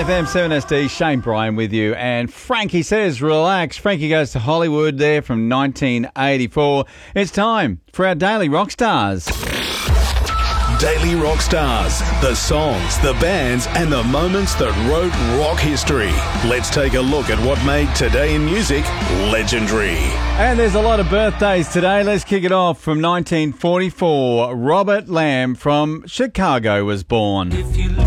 FM 7SD, Shane Bryan with you. And Frankie says, relax. Frankie goes to Hollywood there from 1984. It's time for our Daily Rock Stars. Daily Rock Stars, the songs, the bands and the moments that wrote rock history. Let's take a look at what made Today in Music legendary. And there's a lot of birthdays today. Let's kick it off from 1944. Robert Lamb from Chicago was born.